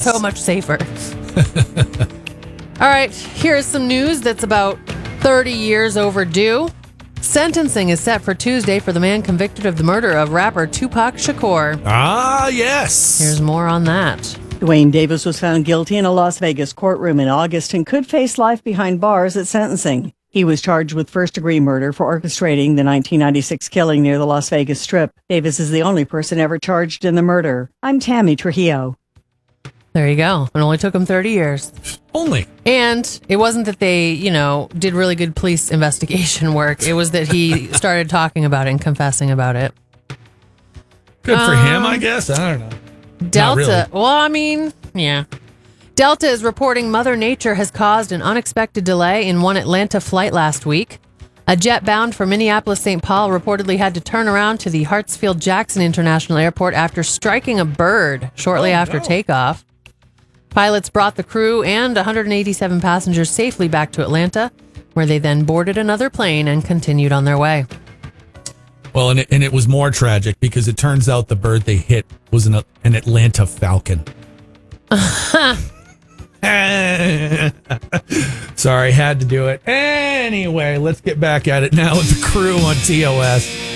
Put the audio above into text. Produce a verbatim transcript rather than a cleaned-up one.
so much safer. All right, here's some news that's about thirty years overdue. Sentencing is set for Tuesday for the man convicted of the murder of rapper Tupac Shakur. Ah, yes. Here's more on that. Dwayne Davis was found guilty in a Las Vegas courtroom in August and could face life behind bars at sentencing. He was charged with first-degree murder for orchestrating the nineteen ninety-six killing near the Las Vegas Strip. Davis is the only person ever charged in the murder. I'm Tammy Trujillo. There you go. It only took him thirty years. Only. And it wasn't that they, you know, did really good police investigation work. It was that he started talking about it and confessing about it. Good for um, him, I guess. I don't know. Delta. Really. Well, I mean, yeah. Delta is reporting Mother Nature has caused an unexpected delay in one Atlanta flight last week. A jet bound for Minneapolis-Saint Paul reportedly had to turn around to the Hartsfield-Jackson International Airport after striking a bird shortly oh, after no. takeoff. Pilots brought the crew and one hundred eighty-seven passengers safely back to Atlanta, where they then boarded another plane and continued on their way. Well, and it, and it was more tragic because it turns out the bird they hit was an, an Atlanta Falcon. Sorry, had to do it. Anyway, let's get back at it now with the crew on T O S.